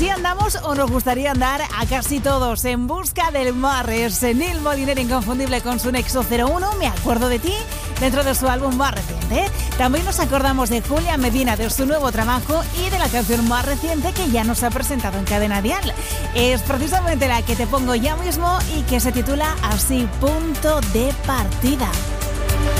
Así andamos o nos gustaría andar a casi todos en busca del mar. Es Neil Moliner inconfundible con su Nexo 01, Me acuerdo de ti, dentro de su álbum más reciente. También nos acordamos de Julia Medina, de su nuevo trabajo y de la canción más reciente que ya nos ha presentado en Cadena Dial. Es precisamente la que te pongo ya mismo y que se titula así, Punto de Partida.